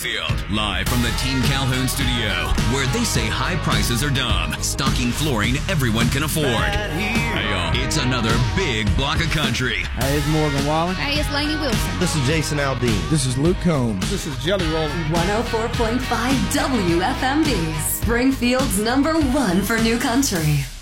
Field, live from the Team Calhoun studio, where they say high prices are dumb, stocking flooring everyone can afford. Hey, y'all, it's another big block of country. Hey, it's Morgan Wallen. Hey, it's Lainey Wilson. This is Jason Aldean. This is Luke Combs. This is Jelly Roll. 104.5 WFMD, Springfield's #1 for new country.